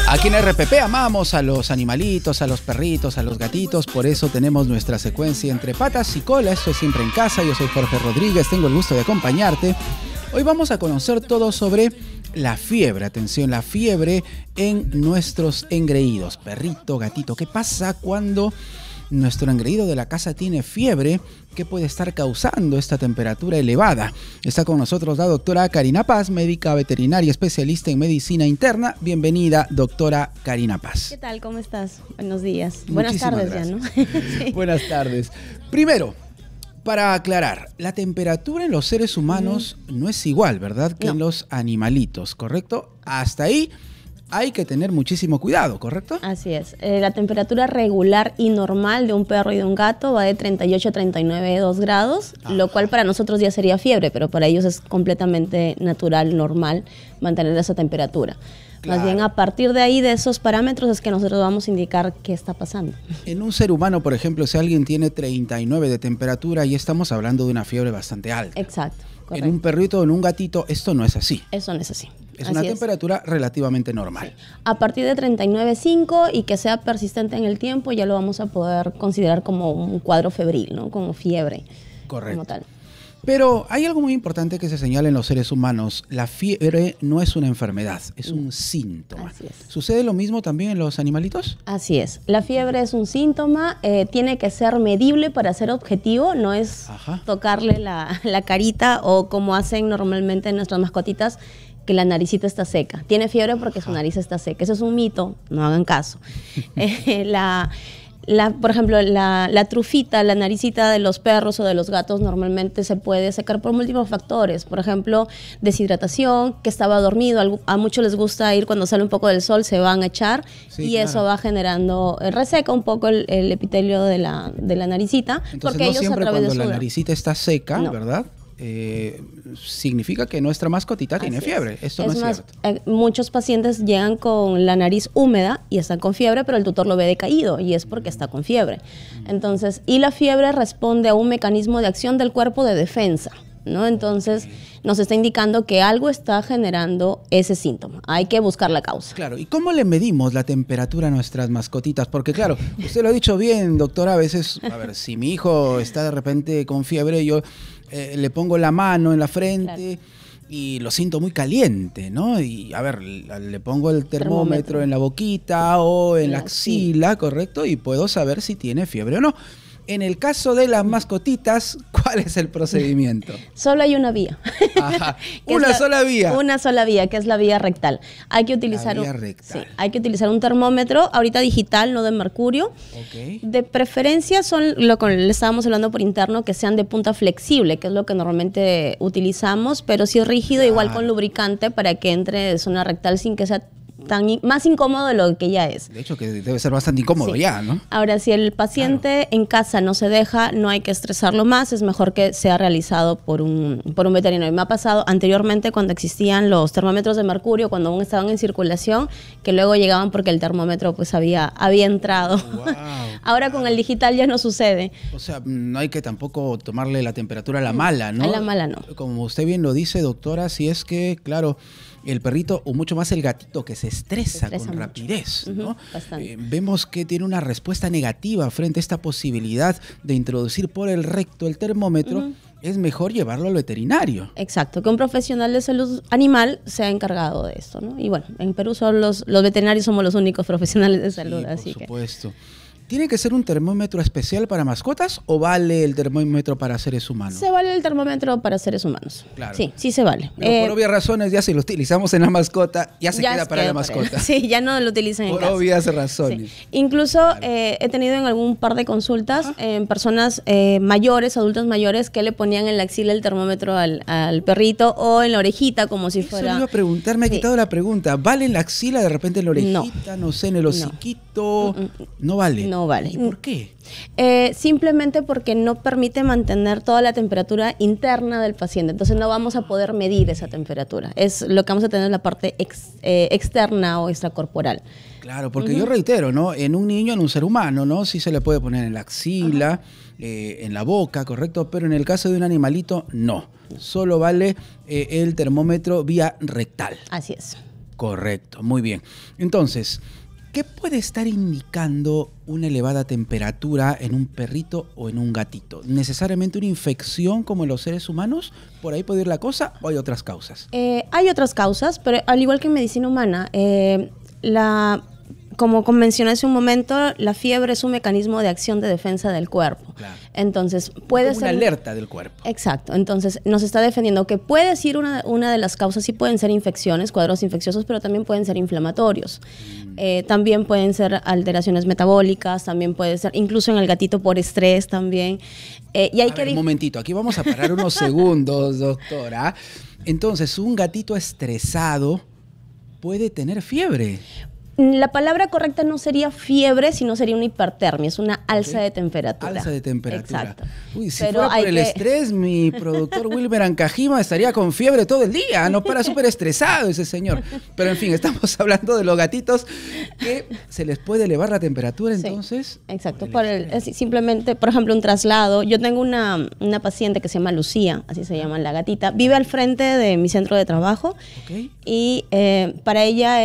Aquí en RPP amamos a los animalitos, a los perritos, a los gatitos. Por eso tenemos nuestra secuencia Entre Patas y Cola. Esto es Siempre en Casa. Yo soy Jorge Rodríguez, tengo el gusto de acompañarte. Hoy vamos a conocer todo sobre la fiebre. Atención, la fiebre en nuestros engreídos. Perrito, gatito, ¿qué pasa cuando nuestro engreído de la casa tiene fiebre? ¿Qué puede estar causando esta temperatura elevada? Está con nosotros la doctora Karina Paz, médica veterinaria especialista en medicina interna. Bienvenida, doctora Karina Paz. ¿Qué tal? ¿Cómo estás? Buenos días. Buenas tardes ya, ¿no? Sí. Buenas tardes. Primero, para aclarar, la temperatura en los seres humanos no es igual, ¿verdad? Que en los animalitos, ¿correcto? Hasta ahí hay que tener muchísimo cuidado, ¿correcto? Así es. La temperatura regular y normal de un perro y de un gato va de 38 a 39,2 grados, lo cual para nosotros ya sería fiebre, pero para ellos es completamente natural, normal, mantener esa temperatura. Claro. Más bien a partir de ahí, de esos parámetros, es que nosotros vamos a indicar qué está pasando. En un ser humano, por ejemplo, si alguien tiene 39 de temperatura, ya estamos hablando de una fiebre bastante alta. Exacto. Correcto. En un perrito o en un gatito, esto no es así. Eso no es así. Es una temperatura relativamente normal. Sí. A partir de 39,5 y que sea persistente en el tiempo, ya lo vamos a poder considerar como un cuadro febril, ¿no? Como fiebre. Correcto. Como tal. Pero hay algo muy importante que se señala en los seres humanos. La fiebre no es una enfermedad, es un síntoma. Así es. ¿Sucede lo mismo también en los animalitos? Así es. La fiebre es un síntoma, tiene que ser medible para ser objetivo, no es tocarle la carita o como hacen normalmente nuestras mascotitas, que la naricita está seca. Tiene fiebre porque su nariz está seca. Eso es un mito, no hagan caso. Por ejemplo, la trufita, la naricita de los perros o de los gatos normalmente se puede secar por múltiples factores. Por ejemplo, deshidratación, que estaba dormido. A muchos les gusta ir cuando sale un poco del sol, se van a echar y claro, eso va generando, reseca un poco el epitelio de la naricita. Entonces, porque no ellos siempre a través cuando de la naricita está seca, no, ¿verdad? Significa que nuestra mascotita tiene fiebre. Esto no es cierto. Muchos pacientes llegan con la nariz húmeda y están con fiebre, pero el tutor lo ve decaído y es porque está con fiebre. Entonces, y la fiebre responde a un mecanismo de acción del cuerpo de defensa, ¿no? Entonces, nos está indicando que algo está generando ese síntoma. Hay que buscar la causa. Claro, ¿y cómo le medimos la temperatura a nuestras mascotitas? Porque claro, usted lo ha dicho bien, doctora, a veces, a ver, si mi hijo está de repente con fiebre, yo le pongo la mano en la frente, claro, y lo siento muy caliente, ¿no? Y a ver, le pongo el termómetro en la boquita o en la axila, ¿correcto? Y puedo saber si tiene fiebre o no. En el caso de las mascotitas, ¿cuál es el procedimiento? Solo hay una vía. Ajá. ¿Una sola vía? Una sola vía, que es la vía rectal. Hay que utilizar hay que utilizar un termómetro, ahorita digital, no de mercurio. Okay. De preferencia son lo que le estábamos hablando por interno, que sean de punta flexible, que es lo que normalmente utilizamos, pero si es rígido, claro, igual con lubricante para que entre de zona rectal sin que sea más incómodo de lo que ya es. De hecho, que debe ser bastante incómodo ya, ¿no? Ahora, si el paciente en casa no se deja, no hay que estresarlo más, es mejor que sea realizado por un veterinario. Me ha pasado anteriormente cuando existían los termómetros de mercurio, cuando aún estaban en circulación, que luego llegaban porque el termómetro pues había entrado. Wow. Ahora con el digital ya no sucede. O sea, no hay que tampoco tomarle la temperatura a la mala, ¿no? A la mala no. Como usted bien lo dice, doctora, si es que, claro, el perrito o mucho más el gatito que se estresa con mucho rapidez, ¿no? Vemos que tiene una respuesta negativa frente a esta posibilidad de introducir por el recto el termómetro. Es mejor llevarlo al veterinario. Exacto, que un profesional de salud animal sea encargado de esto, ¿no? Y bueno, en Perú son los veterinarios somos los únicos profesionales de salud, así que. Por supuesto. ¿Tiene que ser un termómetro especial para mascotas o vale el termómetro para seres humanos? Se vale el termómetro para seres humanos. Claro. Sí, sí se vale. Pero por obvias razones, ya si lo utilizamos en la mascota, ya se queda para la mascota. Sí, ya no lo utilizan en casa. Por obvias razones. Sí. Incluso claro, he tenido en algún par de consultas personas mayores, adultos mayores, que le ponían en la axila el termómetro al perrito o en la orejita como si fuera... Eso iba a preguntar, me ha quitado la pregunta. ¿Vale en la axila, de repente en la orejita, no sé, en el hociquito? No vale. No vale. ¿Y por qué? Simplemente porque no permite mantener toda la temperatura interna del paciente. Entonces no vamos a poder medir esa temperatura. Es lo que vamos a tener en la parte externa o extracorporal. Claro, porque yo reitero, ¿no? En un niño, en un ser humano, ¿no? Sí se le puede poner en la axila, en la boca, ¿correcto? Pero en el caso de un animalito, no. Solo vale el termómetro vía rectal. Así es. Correcto, muy bien. Entonces, ¿qué puede estar indicando una elevada temperatura en un perrito o en un gatito? ¿Necesariamente una infección como en los seres humanos? ¿Por ahí puede ir la cosa o hay otras causas? Hay otras causas, pero al igual que en medicina humana, como mencioné hace un momento, la fiebre es un mecanismo de acción de defensa del cuerpo. Claro. Entonces, puede como ser... una alerta del cuerpo. Exacto. Entonces, nos está defendiendo que puede ser una de las causas, sí pueden ser infecciones, cuadros infecciosos, pero también pueden ser inflamatorios. También pueden ser alteraciones metabólicas, también puede ser, incluso en el gatito por estrés también. Y hay un momentito, aquí vamos a parar unos segundos, doctora. Entonces, un gatito estresado puede tener fiebre. La palabra correcta no sería fiebre, sino sería una hipertermia, es una alza de temperatura. Alza de temperatura. Exacto. Uy, si fuera por el estrés, mi productor Wilmer Ancajima estaría con fiebre todo el día, no para, súper estresado ese señor. Pero en fin, estamos hablando de los gatitos que se les puede elevar la temperatura, entonces. Sí, exacto, simplemente, por ejemplo, un traslado. Yo tengo una paciente que se llama Lucía, así se llama la gatita, vive al frente de mi centro de trabajo. Okay. Y para ella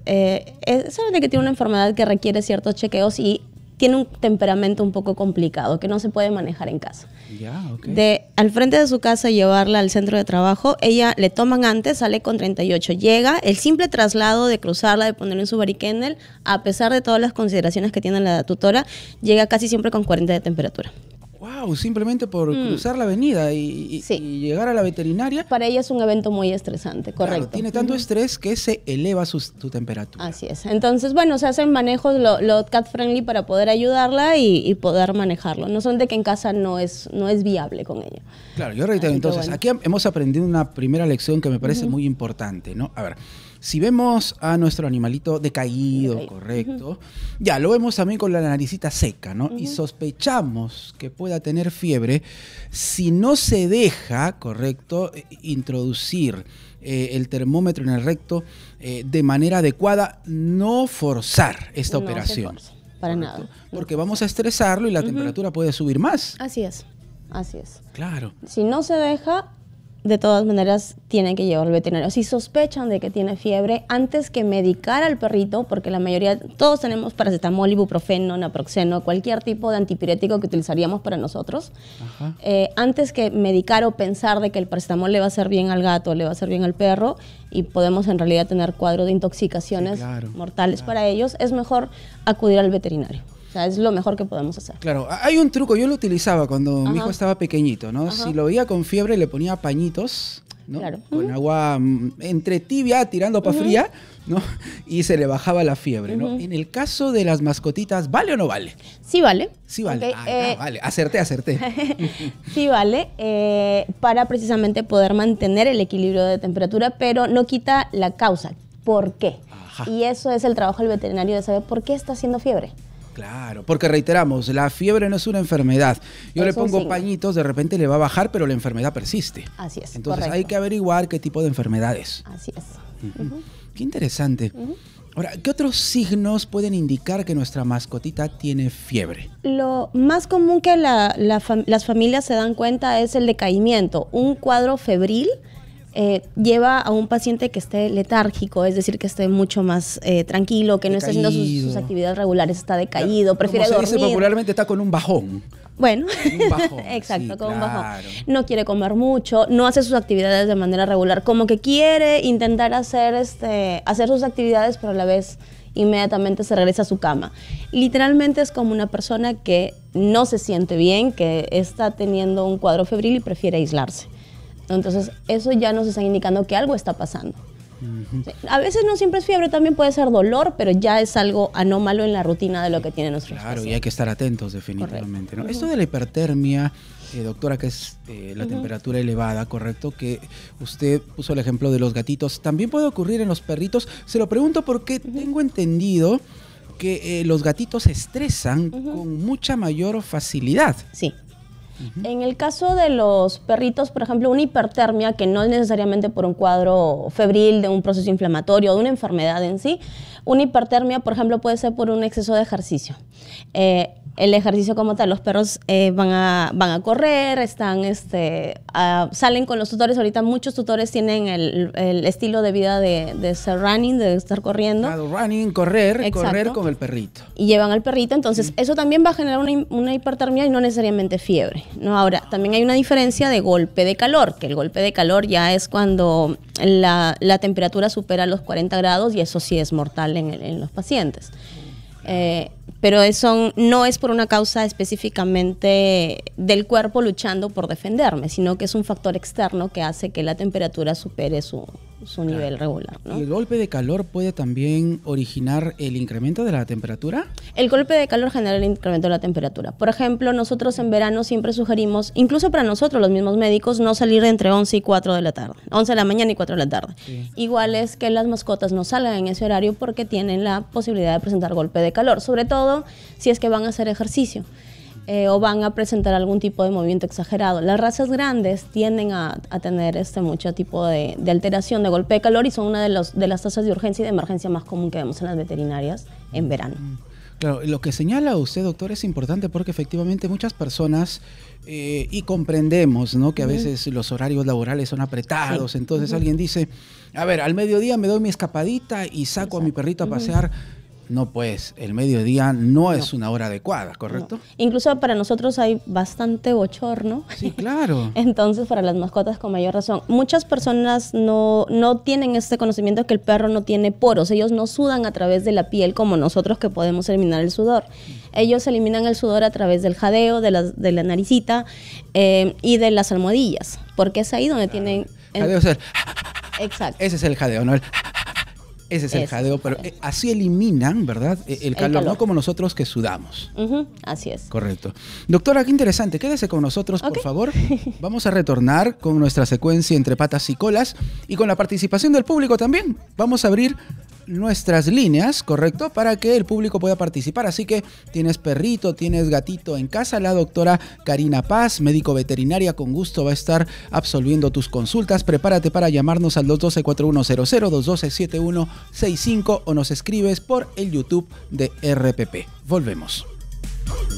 sabe que tiene una enfermedad que requiere ciertos chequeos y tiene un temperamento un poco complicado que no se puede manejar en casa. Ya, okay. Al frente de su casa, llevarla al centro de trabajo, ella le toman antes, sale con 38, llega, el simple traslado de cruzarla, de ponerla en su barrikennel, a pesar de todas las consideraciones que tiene la tutora, llega casi siempre con 40 de temperatura. Wow, simplemente por cruzar la avenida y llegar a la veterinaria. Para ella es un evento muy estresante, correcto. Claro, tiene tanto estrés que se eleva su temperatura. Así es. Entonces, bueno, se hacen manejos lo cat friendly para poder ayudarla y poder manejarlo. No son de que en casa no es viable con ella. Claro, yo reitero, entonces, aquí hemos aprendido una primera lección que me parece muy importante, ¿no? A ver, si vemos a nuestro animalito decaído, correcto, ya lo vemos también con la naricita seca, ¿no? Y sospechamos que pueda tener fiebre. Si no se deja, correcto, introducir el termómetro en el recto de manera adecuada, no forzar esta operación. Se forza, para nada. Porque vamos a estresarlo y la temperatura puede subir más. Así es, así es. Claro. Si no se deja, de todas maneras tienen que llevarlo al veterinario. Si sospechan de que tiene fiebre, antes que medicar al perrito, porque la mayoría, todos tenemos paracetamol, ibuprofeno, naproxeno, cualquier tipo de antipirético que utilizaríamos para nosotros, antes que medicar o pensar de que el paracetamol le va a hacer bien al gato, le va a hacer bien al perro, y podemos en realidad tener cuadros de intoxicaciones mortales para ellos, es mejor acudir al veterinario. O sea, es lo mejor que podemos hacer. Claro, hay un truco, yo lo utilizaba cuando mi hijo estaba pequeñito, ¿no? Si lo veía con fiebre, le ponía pañitos, ¿no? Claro. Con agua entre tibia, tirando para fría, ¿no? Y se le bajaba la fiebre, ¿no? En el caso de las mascotitas, ¿vale o no vale? Sí vale. Sí vale. Okay. Vale, acerté. Sí vale, para precisamente poder mantener el equilibrio de temperatura, pero no quita la causa. ¿Por qué? Ajá. Y eso es el trabajo del veterinario, de saber por qué está haciendo fiebre. Claro, porque reiteramos, la fiebre no es una enfermedad. Yo le pongo pañitos, de repente le va a bajar, pero la enfermedad persiste. Así es. Entonces hay que averiguar qué tipo de enfermedad es. Así es. Qué interesante. Ahora, ¿qué otros signos pueden indicar que nuestra mascotita tiene fiebre? Lo más común que las familias se dan cuenta es el decaimiento. Un cuadro febril lleva a un paciente que esté letárgico, es decir, que esté mucho más tranquilo, que no esté haciendo sus actividades regulares, está decaído, prefiere dormir. Se dice popularmente, está con un bajón. Bueno, un bajón. Exacto, sí, con un bajón. No quiere comer mucho, no hace sus actividades de manera regular, como que quiere intentar hacer sus actividades, pero a la vez inmediatamente se regresa a su cama. Literalmente es como una persona que no se siente bien, que está teniendo un cuadro febril y prefiere aislarse. Entonces, eso ya nos está indicando que algo está pasando. Sí. A veces no siempre es fiebre, también puede ser dolor, pero ya es algo anómalo en la rutina de lo que tiene nuestro paciente. Claro, y hay que estar atentos definitivamente, ¿no? Esto de la hipertermia, doctora, que es la temperatura elevada, correcto, que usted puso el ejemplo de los gatitos, también puede ocurrir en los perritos. Se lo pregunto porque tengo entendido que los gatitos se estresan con mucha mayor facilidad. Sí. En el caso de los perritos, por ejemplo, una hipertermia, que no es necesariamente por un cuadro febril, de un proceso inflamatorio o de una enfermedad en sí, una hipertermia, por ejemplo, puede ser por un exceso de ejercicio. El ejercicio como tal, los perros van a correr, salen con los tutores. Ahorita muchos tutores tienen el estilo de vida de ser running, de estar corriendo. Claro, running, correr Exacto. con el perrito. Y llevan al perrito, entonces eso también va a generar una hipertermia y no necesariamente fiebre, ¿no? Ahora, también hay una diferencia de golpe de calor, que el golpe de calor ya es cuando la temperatura supera los 40 grados y eso sí es mortal en los pacientes. Pero eso no es por una causa específicamente del cuerpo luchando por defenderme, sino que es un factor externo que hace que la temperatura supere su nivel regular, ¿no? ¿Y el golpe de calor puede también originar el incremento de la temperatura? El golpe de calor genera el incremento de la temperatura. Por ejemplo, nosotros en verano siempre sugerimos, incluso para nosotros los mismos médicos, no salir entre 11 y 4 de la tarde, 11 de la mañana y 4 de la tarde. Sí. Igual es que las mascotas no salgan en ese horario porque tienen la posibilidad de presentar golpe de calor, sobre todo si es que van a hacer ejercicio. O van a presentar algún tipo de movimiento exagerado. Las razas grandes tienden a tener mucho tipo de alteración de golpe de calor y son una de las tasas de urgencia y de emergencia más común que vemos en las veterinarias en verano. Claro, lo que señala usted, doctor, es importante porque efectivamente muchas personas, y comprendemos, ¿no?, que a veces los horarios laborales son apretados, sí. Entonces alguien dice, a ver, al mediodía me doy mi escapadita y saco a mi perrito a pasear. No, pues, el mediodía no es una hora adecuada, ¿correcto? No. Incluso para nosotros hay bastante bochorno. Sí, claro. Entonces, para las mascotas con mayor razón. Muchas personas no tienen este conocimiento que el perro no tiene poros. Ellos no sudan a través de la piel como nosotros que podemos eliminar el sudor. Ellos eliminan el sudor a través del jadeo, de la naricita y de las almohadillas. Porque es ahí donde tienen... Jadeo es el... Exacto. Ese es el jadeo, ¿no? Ese es el jadeo, pero así eliminan, ¿verdad? El calor, no como nosotros que sudamos. Así es. Correcto. Doctora, qué interesante. Quédese con nosotros, por favor. Vamos a retornar con nuestra secuencia entre patas y colas y con la participación del público también. Vamos a abrir nuestras líneas, ¿correcto? Para que el público pueda participar. Así que tienes perrito, tienes gatito en casa. La doctora Karina Paz, médico veterinaria, con gusto va a estar absolviendo tus consultas. Prepárate para llamarnos al 212-4100, 212-7165 o nos escribes por el YouTube de RPP. Volvemos.